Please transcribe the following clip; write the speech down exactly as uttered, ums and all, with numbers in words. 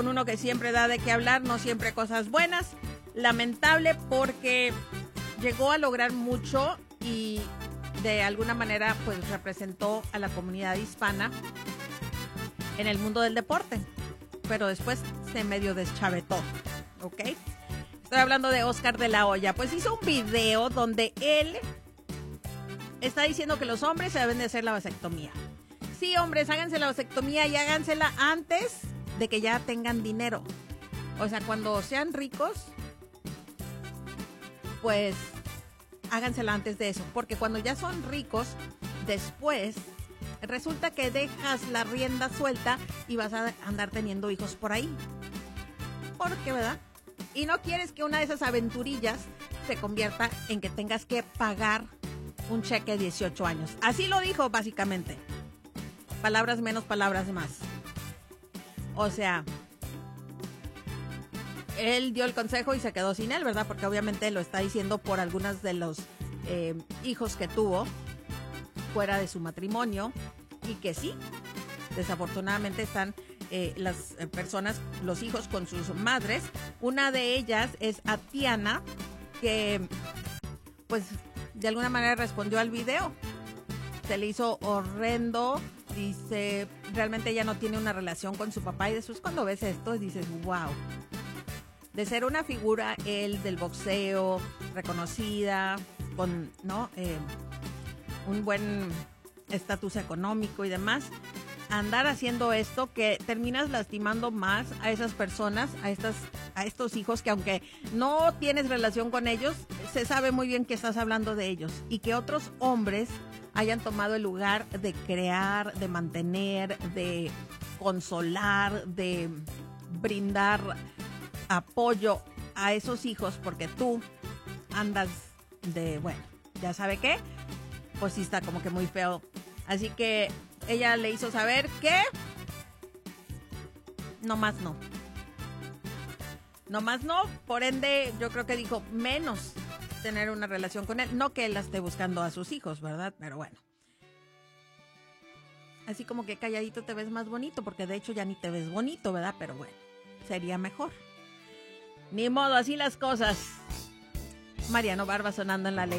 Uno que siempre da de qué hablar, no siempre cosas buenas. Lamentable porque llegó a lograr mucho y de alguna manera pues representó a la comunidad hispana en el mundo del deporte, pero después se medio deschavetó, ¿ok? Estoy hablando de Oscar de la Hoya. Pues hizo un video donde él está diciendo que los hombres se deben de hacer la vasectomía. Sí, hombres, háganse la vasectomía y hágansela antes de que ya tengan dinero. O sea, cuando sean ricos, pues hágansela antes de eso. Porque cuando ya son ricos, después resulta que dejas la rienda suelta y vas a andar teniendo hijos por ahí. ¿Por qué, verdad? Y no quieres que una de esas aventurillas se convierta en que tengas que pagar un cheque de dieciocho años. Así lo dijo, básicamente. Palabras menos, palabras más. O sea, él dio el consejo y se quedó sin él, ¿verdad? Porque obviamente lo está diciendo por algunos de los eh, hijos que tuvo fuera de su matrimonio y que sí, desafortunadamente están eh, las personas, los hijos con sus madres. Una de ellas es Atiana, que pues de alguna manera respondió al video. Se le hizo horrendo. Dice, realmente ella no tiene una relación con su papá y después cuando ves esto dices, wow. De ser una figura, él, del boxeo, reconocida, con, ¿no? Eh, un buen estatus económico y demás, andar haciendo esto que terminas lastimando más a esas personas, a estas, a estos hijos que aunque no tienes relación con ellos, se sabe muy bien que estás hablando de ellos y que otros hombres hayan tomado el lugar de crear, de mantener, de consolar, de brindar apoyo a esos hijos porque tú andas de, bueno, ya sabe qué, pues sí está como que muy feo. Así que ella le hizo saber que no más no. No más no, por ende yo creo que dijo menos tener una relación con él. No que él la esté buscando a sus hijos, ¿verdad? Pero bueno. Así como que calladito te ves más bonito, porque de hecho ya ni te ves bonito, ¿verdad? Pero bueno, sería mejor. Ni modo, así las cosas. Mariano Barba sonando en La Ley.